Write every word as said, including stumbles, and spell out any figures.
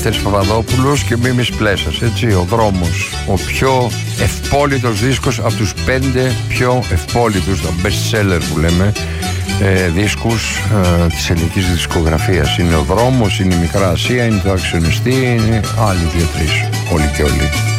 Λευτέρης Παπαδόπουλος και Μίμης Πλέσας, έτσι, ο δρόμος, ο πιο ευπόλυτος δίσκος από τους πέντε πιο ευπόλυτους, τα best seller που λέμε, ε, δίσκους ε, της ελληνικής δισκογραφίας. Είναι ο δρόμος, είναι η Μικρά Ασία, είναι το Αξιονιστή, είναι άλλοι δύο-τρεις, όλοι και όλοι.